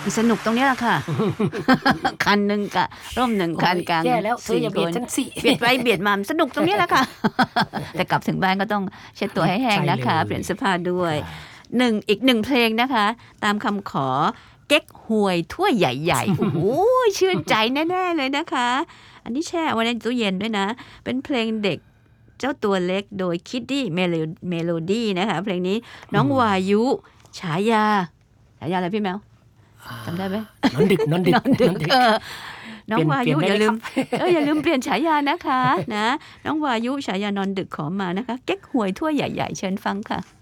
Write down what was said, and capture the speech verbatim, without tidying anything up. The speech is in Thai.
สนุกตรงนี้แหละค่ะ คันหนึ่งกะร่มหนึ่งคันกลางแย่แล้วเธออย่าเบียดฉันสิเบียดไปเบียดมาสนุกตรงนี้แหละค่ะ แต่กลับถึงบ้านก็ต้องเช็ดตัวให้แห้งนะคะ เปลี่ยนเสื้อผ้าด้วยหนึ่งอีกหนึ่งเพลงนะคะ ตามคำขอเก๊กฮวยถ้วยใหญ่ๆ โอ้โหชื่นใจแน่ๆเลยนะคะ อันนี้แช่ไว้ในตู้เย็นด้วยนะ เป็นเพลงเด็กเจ้าตัวเล็กโดยคิดดี้เมโลดี้นะคะเพลงนี้น้องวายุฉายาฉายาอะไรพี่แมวจำได้ไหมนอนดึกนอนดึกนอนดึกเออน้องวายุอย่าลืมเอออย่าลืมเปลี่ยนฉายานะคะนะน้องวายุฉายานอนดึกขอมานะคะเก๊กฮวยถ้วยใหญ่ๆเชิญฟังค่ะ